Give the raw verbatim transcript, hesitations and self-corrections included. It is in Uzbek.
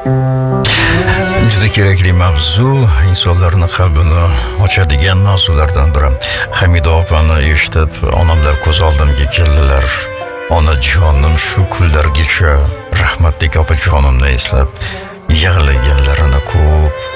Juda kerakli mavzu, insonlarning qalbini ochadigan mavzulardan biri. Hamida opani eshitib, onamlar ko'z oldimga keldilar. Onajonim shu kunlargacha rahmatli opajonimni eslab yig'laganlarini ko'p